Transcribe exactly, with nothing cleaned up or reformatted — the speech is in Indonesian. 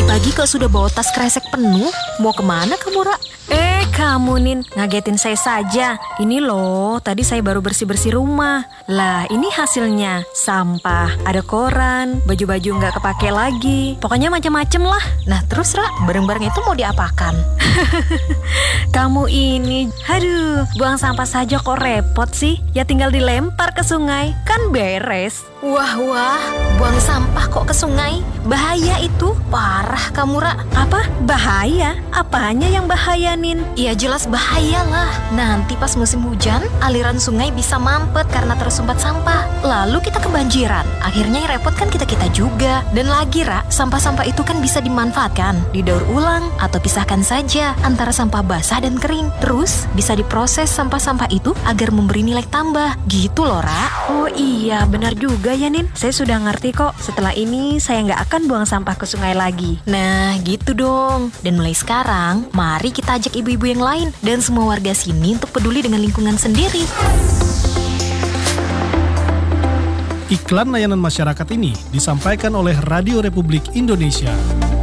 Pagi-pagi kok sudah bawa tas kresek penuh? Mau kemana kamu, Ra? Eh, kamu Nin, ngagetin saya saja. Ini loh, tadi saya baru bersih-bersih rumah. Lah, ini hasilnya. Sampah, ada koran, baju-baju nggak kepake lagi. Pokoknya macam-macam lah. Nah terus, Ra, barang-barang itu mau diapakan? Kamu ini, aduh, buang sampah saja kok repot sih. Ya tinggal dilempar ke sungai, kan beres. Wah, wah, buang sampah kok ke sungai? Bahaya itu. Parah kamu, Ra. Apa? Bahaya? Apanya yang bahaya, Nin? Ya jelas bahaya lah. Nanti pas musim hujan, aliran sungai bisa mampet karena tersumpat sampah. Lalu kita kebanjiran. Akhirnya yang repot kan kita-kita juga. Dan lagi, Ra, sampah-sampah itu kan bisa dimanfaatkan, didaur ulang, atau pisahkan saja antara sampah basah dan kering. Terus bisa diproses sampah-sampah itu agar memberi nilai tambah. Gitu loh, Ra. Oh iya, benar juga ya, Nin. Saya sudah ngerti kok. Setelah ini saya nggak akan buang sampah ke sungai lagi. Nah, gitu dong. Dan mulai sekarang, mari kita ajak ibu-ibu yang lain dan semua warga sini untuk peduli dengan lingkungan sendiri. Iklan layanan masyarakat ini disampaikan oleh Radio Republik Indonesia.